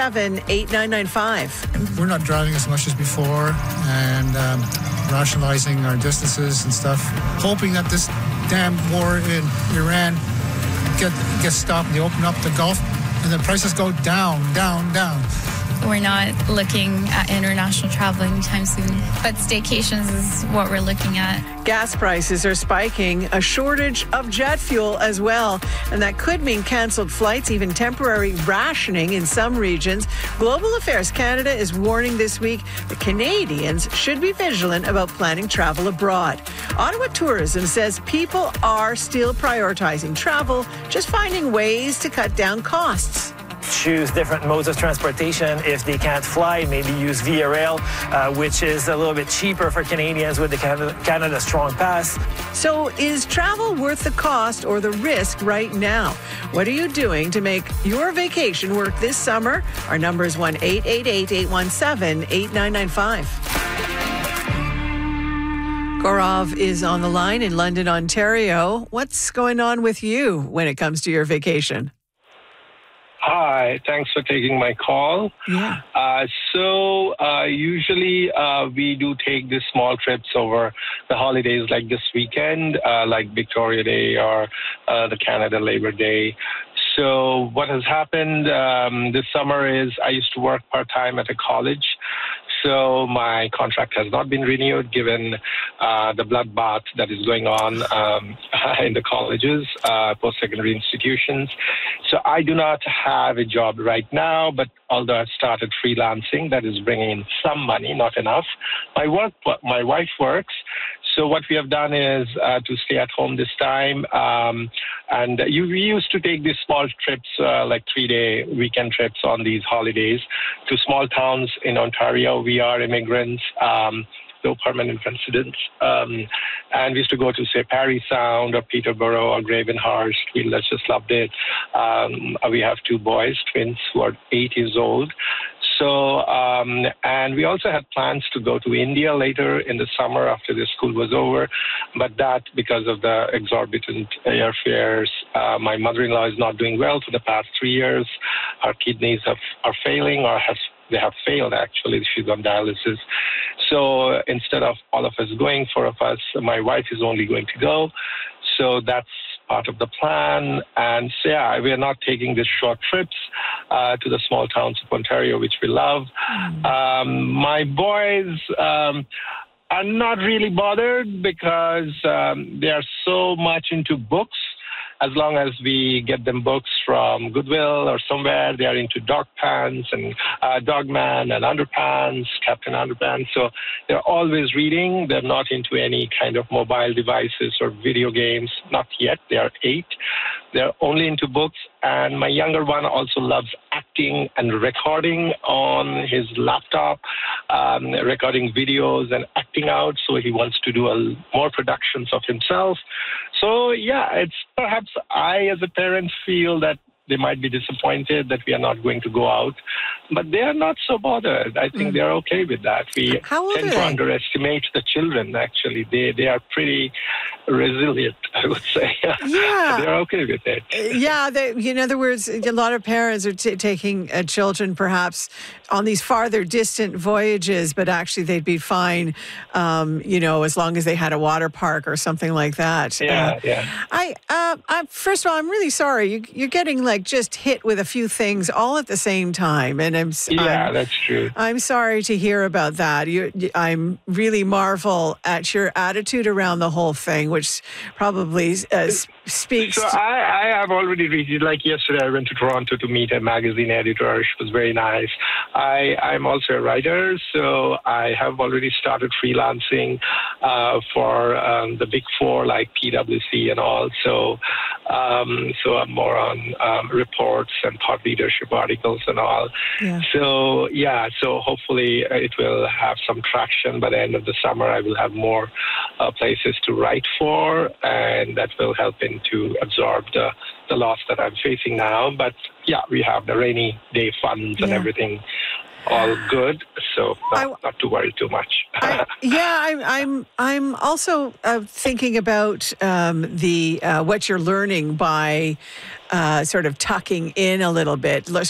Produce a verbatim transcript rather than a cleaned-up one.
seven eight nine nine five. We're not driving as much as before and um, rationalizing our distances and stuff, hoping that this damn war in Iran get, gets stopped and they open up the Gulf and the prices go down, down, down. We're not looking at international travel anytime soon, but staycations is what we're looking at. Gas prices are spiking, a shortage of jet fuel as well, and that could mean canceled flights, even temporary rationing in some regions. Global Affairs Canada is warning this week that Canadians should be vigilant about planning travel abroad. Ottawa Tourism says people are still prioritizing travel, just finding ways to cut down costs. Choose different modes of transportation. If they can't fly, maybe use Via Rail, uh, which is a little bit cheaper for Canadians with the Canada, Canada Strong Pass. So is travel worth the cost or the risk right now? What are you doing to make your vacation work this summer? Our number is one eight eight eight, eight one seven, eight nine nine five. Gaurav is on the line in London, Ontario. What's going on with you when it comes to your vacation? Hi, thanks for taking my call. Yeah. Uh, so uh, usually uh, we do take these small trips over the holidays like this weekend, uh, like Victoria Day or uh, the Canada Labor Day. So what has happened um, this summer is I used to work part-time at a college. So my contract has not been renewed given uh, the bloodbath that is going on um, in the colleges, uh, post-secondary institutions. So I do not have a job right now, but although I've started freelancing, that is bringing in some money, not enough. My work, my wife works. So what we have done is uh, to stay at home this time. Um, and you, we used to take these small trips, uh, like three-day weekend trips on these holidays to small towns in Ontario. We are immigrants, um, no permanent residents. Um, and we used to go to, say, Parry Sound or Peterborough or Gravenhurst. We just loved it. Um, we have two boys, twins, who are eight years old. So, um, and we also had plans to go to India later in the summer after the school was over. But that, because of the exorbitant airfares, uh, my mother-in-law is not doing well for the past three years. Her kidneys have, are failing or has they have failed, actually. She's on dialysis. So instead of all of us going, four of us, my wife is only going to go. So that's part of the plan. And so, yeah, we are not taking these short trips uh, to the small towns of Ontario, which we love. Mm. Um, my boys um, are not really bothered because um, they are so much into books. As long as we get them books from Goodwill or somewhere, they are into Dog Pants and uh, Dogman and Underpants, Captain Underpants. So they're always reading. They're not into any kind of mobile devices or video games. Not yet. They are eight. They're only into books. And my younger one also loves acting and recording on his laptop, um, recording videos and acting out. So he wants to do a, more productions of himself. So, yeah, it's perhaps I, as a parent, feel that they might be disappointed that we are not going to go out, but they are not so bothered. I think mm. they're okay with that. We tend to underestimate the children, actually. They they are pretty resilient, I would say. Yeah. They're okay with it. Yeah, they, in other words, a lot of parents are t- taking uh, children perhaps on these farther distant voyages, but actually they'd be fine, um, you know, as long as they had a water park or something like that. Yeah, uh, yeah. I, uh, I, first of all, I'm really sorry. You, you're getting like just hit with a few things all at the same time. And I'm, yeah, I'm, that's true. I'm sorry to hear about that. You, I'm really marvel at your attitude around the whole thing, which probably uh, speaks. So to- I, I have already reached it. Like yesterday, I went to Toronto to meet a magazine editor. She was very nice. I, I'm also a writer, so I have already started freelancing uh, for um, the big four like P W C and all. So, um, so I'm more on um, reports and thought leadership articles and all. Yeah. So yeah, so hopefully it will have some traction by the end of the summer. I will have more uh, places to write for, and that will help in to absorb the, the loss that I'm facing now. But yeah, we have the rainy day funds and yeah. everything all good, so not, I, not to worry too much. I, yeah, I'm. I'm. I'm also uh, thinking about um, the uh, what you're learning by uh, sort of tucking in a little bit,